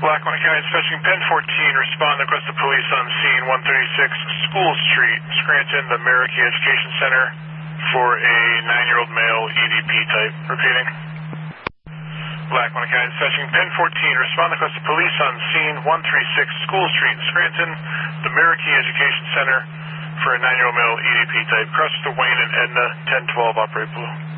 Lackawanna County Dispatching Pen 14, respond request to police on scene 136 School Street, Scranton, the Merrickey Education Center for a 9-year-old male EDP type. Repeating. Lackawanna County Dispatching Pen 14, respond request to police on scene 136 School Street, Scranton, the Merrickey Education Center for a 9-year-old male EDP type. Cross to Wayne and Edna, 1012, operate blue.